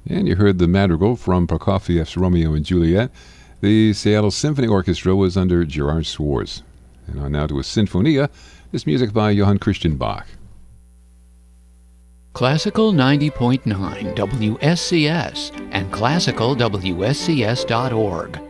And you heard the madrigal from Prokofiev's Romeo and Juliet. The Seattle Symphony Orchestra was under Gerard Swartz. And on now to a Sinfonia, this music by Johann Christian Bach. Classical 90.9 WSCS and classicalwscs.org